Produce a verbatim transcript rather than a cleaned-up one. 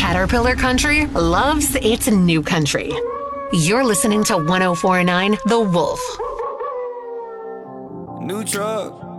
Caterpillar Country loves its new country. You're listening to one oh four point nine The Wolf. New truck.